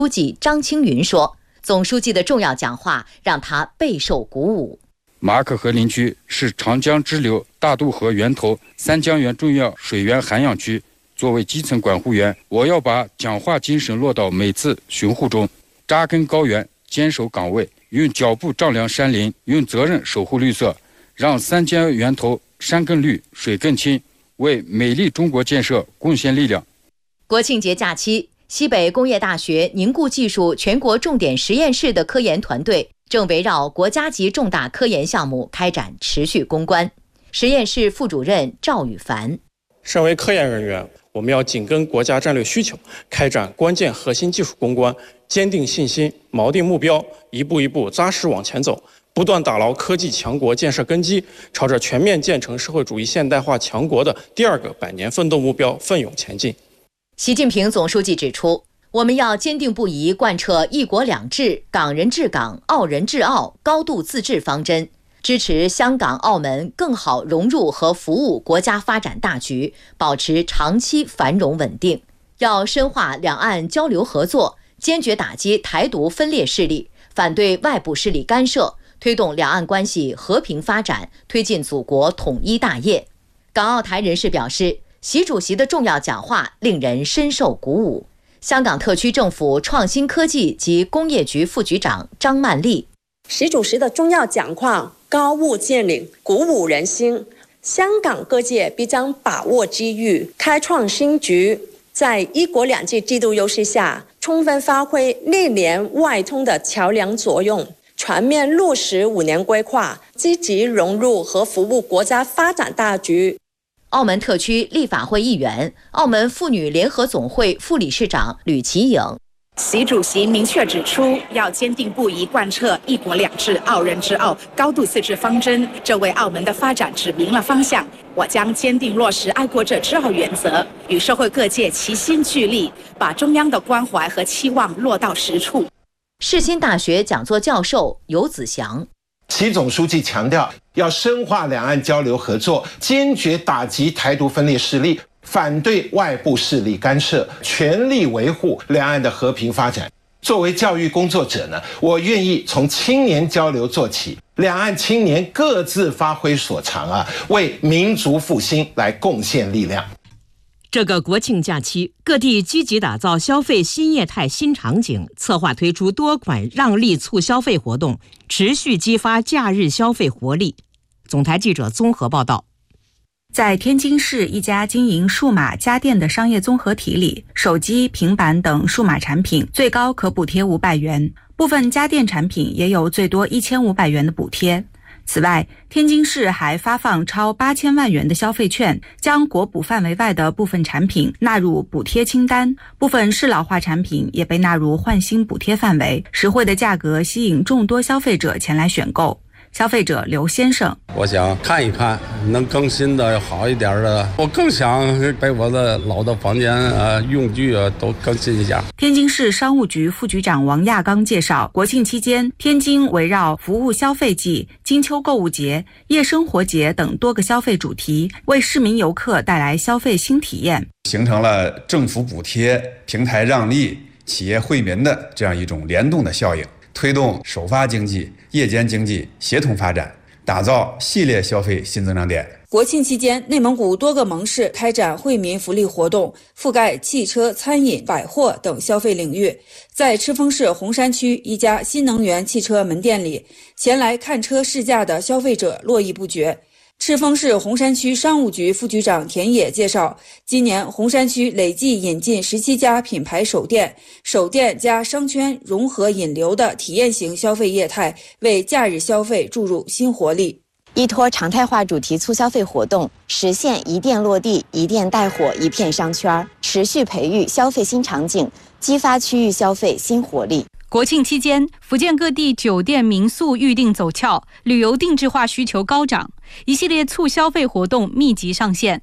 书记张青云说，总书记的重要讲话让他备受鼓舞。 马可河林区是长江支流大渡河源头三江源重要水源涵养区，作为基层管护员，我要把讲话精神落到每次巡护中，扎根高原，坚守岗位，用脚步丈量山林，用责任守护绿色，让三江源头山更绿，水更清，为美丽中国建设贡献力量。 国庆节假期，西北工业大学凝固技术全国重点实验室的科研团队正围绕国家级重大科研项目开展持续攻关。实验室副主任赵宇凡： 身为科研人员，我们要紧跟国家战略需求，开展关键核心技术攻关，坚定信心，锚定目标，一步一步扎实往前走，不断打牢科技强国建设根基，朝着全面建成社会主义现代化强国的第2个100年奋斗目标奋勇前进。 习近平总书记指出，我们要坚定不移贯彻一国两制、港人治港、澳人治澳高度自治方针，支持香港、澳门更好融入和服务国家发展大局，保持长期繁荣稳定。要深化两岸交流合作，坚决打击台独分裂势力，反对外部势力干涉，推动两岸关系和平发展，推进祖国统一大业。港澳台人士表示，习主席的重要讲话令人深受鼓舞。香港特区政府创新科技及工业局副局长张曼丽： 习主席的重要讲话高屋建瓴，鼓舞人心。香港各界必将把握机遇，开创新局，在一国两制制度优势下，充分发挥内联外通的桥梁作用，全面落实5年规划，积极融入和服务国家发展大局。 澳门特区立法会议员、澳门妇女联合总会副理事长吕其颖： 习主席明确指出，要坚定不移贯彻一国两制、澳人治澳高度自治方针，这为澳门的发展指明了方向。我将坚定落实爱国者治澳原则，与社会各界齐心聚力，把中央的关怀和期望落到实处。 世新大学讲座教授游子祥： 习总书记强调，要深化两岸交流合作，坚决打击台独分裂势力，反对外部势力干涉，全力维护两岸的和平发展。作为教育工作者呢，我愿意从青年交流做起，两岸青年各自发挥所长为民族复兴来贡献力量。 这个国庆假期，各地积极打造消费新业态新场景，策划推出多款让利促消费活动，持续激发假日消费活力。总台记者综合报道。 在天津市一家经营数码家电的商业综合体里，手机、平板等数码产品最高可补贴500元，部分家电产品也有最多1500元的补贴。此外，天津市还发放超8000万元的消费券，将国补范围外的部分产品纳入补贴清单，部分适老化产品也被纳入换新补贴范围，实惠的价格吸引众多消费者前来选购。消费者刘先生： 我想看一看能更新的好一点的，我更想把我的老的房间用具都更新一下。 天津市商务局副局长王亚刚介绍，国庆期间，天津围绕服务消费季、金秋购物节、夜生活节等多个消费主题，为市民游客带来消费新体验， 形成了政府补贴、平台让利、企业惠民的这样一种联动的效应，推动首发经济、夜间经济协同发展，打造系列消费新增长点。 国庆期间，内蒙古多个盟市开展惠民福利活动，覆盖汽车、餐饮、百货等消费领域。在赤峰市红山区一家新能源汽车门店里，前来看车试驾的消费者络绎不绝。赤峰市红山区商务局副局长田野介绍，今年红山区累计引进17家品牌首店加商圈融合引流的体验型消费业态，为假日消费注入新活力。 依托常态化主题促消费活动，实现一店落地、一店带火、一片商圈，持续培育消费新场景，激发区域消费新活力。 国庆期间，福建各地酒店民宿预订走俏，旅游定制化需求高涨，一系列促消费活动密集上线。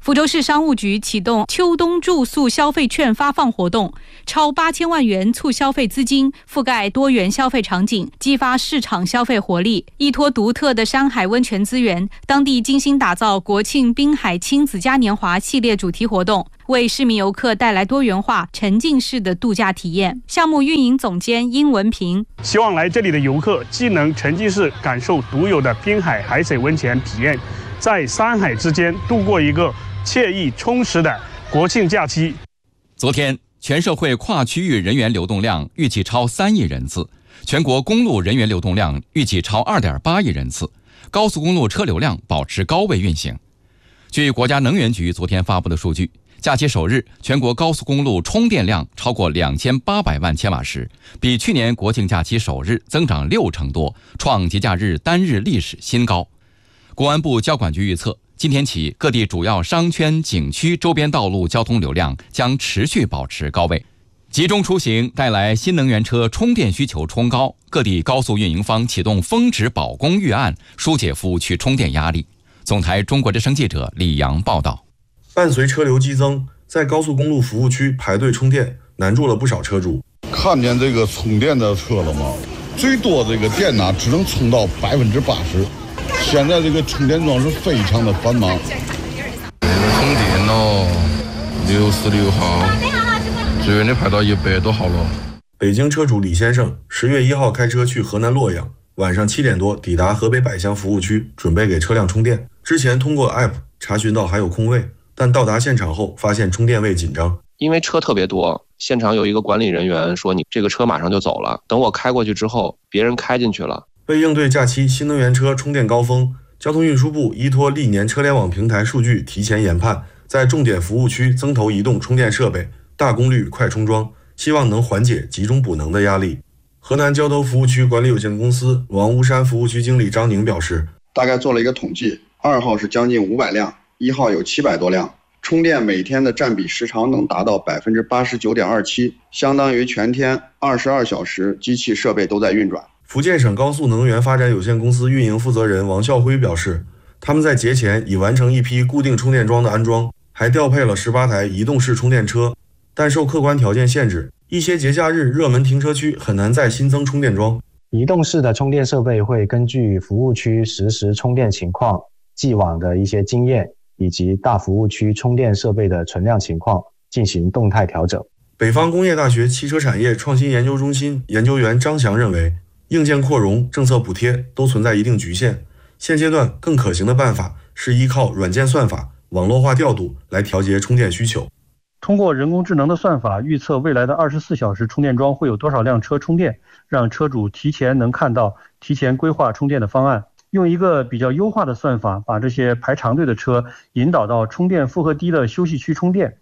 福州市商务局启动秋冬住宿消费券发放活动，超8000万元促消费资金覆盖多元消费场景，激发市场消费活力。依托独特的山海温泉资源，当地精心打造国庆滨海亲子嘉年华系列主题活动，为市民游客带来多元化沉浸式的度假体验。项目运营总监殷文平希望来这里的游客既能沉浸式感受独有的滨海海水温泉体验，在山海之间度过一个惬意充实的国庆假期。 昨天，全社会跨区域人员流动量预计超3亿人次，全国公路人员流动量预计超2.8亿人次，高速公路车流量保持高位运行。据国家能源局昨天发布的数据，假期首日，全国高速公路充电量超过2800万千瓦时，比去年国庆假期首日增长60%多，创节假日单日历史新高。公安部交管局预测，今天起，各地主要商圈、景区周边道路交通流量将持续保持高位。集中出行带来新能源车充电需求冲高，各地高速运营方启动峰值保供预案，疏解服务区充电压力。总台中国之声记者李阳报道。 伴随车流激增，在高速公路服务区排队充电，难住了不少车主。 看见这个充电的车了吗？最多这个电呢，只能充到80%。现在这个充电桩是非常的繁忙。 充电了，66号，最远的排到100多号了。 北京车主李先生10月1号开车去河南洛阳，晚上7点多抵达河北百乡服务区，准备给车辆充电。之前通过 App 查询到还有空位，但到达现场后发现充电位紧张。 因为车特别多，现场有一个管理人员说你这个车马上就走了，等我开过去之后，别人开进去了。 为应对假期新能源车充电高峰，交通运输部依托历年车联网平台数据提前研判，在重点服务区增投移动充电设备，大功率快充桩，希望能缓解集中补能的压力。河南交投服务区管理有限公司王屋山服务区经理张宁表示， 大概做了一个统计，2号是将近500辆，1号有700多辆，充电每天的占比时长能达到89.27%，相当于全天22小时机器设备都在运转。 福建省高速能源发展有限公司运营负责人王孝辉表示，他们在节前已完成一批固定充电桩的安装，还调配了18台移动式充电车，但受客观条件限制，一些节假日热门停车区很难再新增充电桩。 移动式的充电设备会根据服务区实时充电情况、既往的一些经验以及大服务区充电设备的存量情况进行动态调整。 北方工业大学汽车产业创新研究中心研究员张翔认为，硬件扩容、政策补贴都存在一定局限，现阶段更可行的办法是依靠软件算法、网络化调度来调节充电需求。 通过人工智能的算法预测未来的24小时充电桩会有多少辆车充电，让车主提前能看到、提前规划充电的方案，用一个比较优化的算法把这些排长队的车引导到充电负荷低的休息区充电。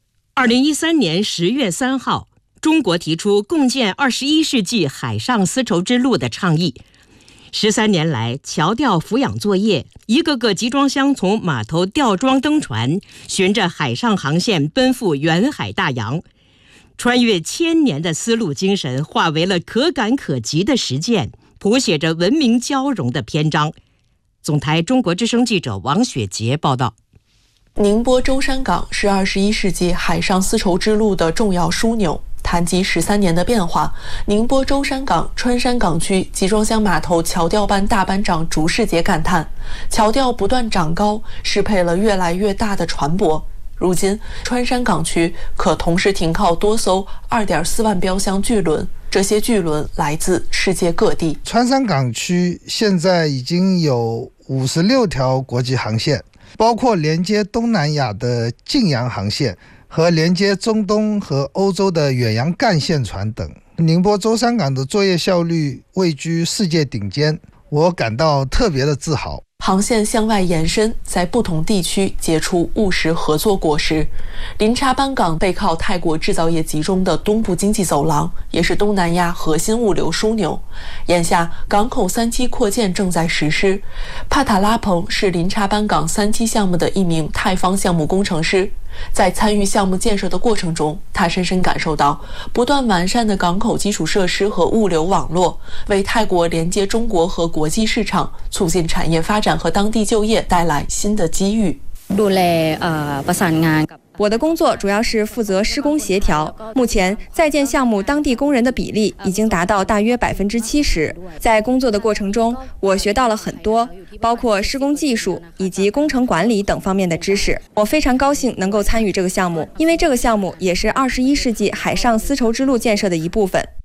2013年10月3号，中国提出共建21世纪海上丝绸之路的倡议。13年来，桥吊俯仰作业，一个个集装箱从码头吊装登船，循着海上航线奔赴远海大洋。穿越1000年的丝路精神化为了可感可及的实践，谱写着文明交融的篇章。总台中国之声记者王雪杰报道。 宁波舟山港是21世纪海上丝绸之路的重要枢纽。谈及13年的变化，宁波舟山港川山港区集装箱码头桥吊班大班长竺世杰感叹，桥吊不断长高，适配了越来越大的船舶。如今，川山港区可同时停靠多艘2.4万标箱巨轮，这些巨轮来自世界各地。 川山港区现在已经有56条国际航线，包括连接东南亚的晋洋航线和连接中东和欧洲的远洋干线船等。宁波舟山港的作业效率位居世界顶尖，我感到特别的自豪。 航线向外延伸，在不同地区结出务实合作果实。林查班港背靠泰国制造业集中的东部经济走廊，也是东南亚核心物流枢纽。眼下，港口3期扩建正在实施。帕塔拉蓬是林查班港3期项目的一名泰方项目工程师。在参与项目建设的过程中，他深深感受到不断完善的港口基础设施和物流网络为泰国连接中国和国际市场、促进产业发展和当地就业带来新的机遇。 我的工作主要是负责施工协调。目前在建项目当地工人的比例已经达到大约70%。在工作的过程中，我学到了很多，包括施工技术以及工程管理等方面的知识。我非常高兴能够参与这个项目，因为这个项目也是21世纪海上丝绸之路建设的一部分。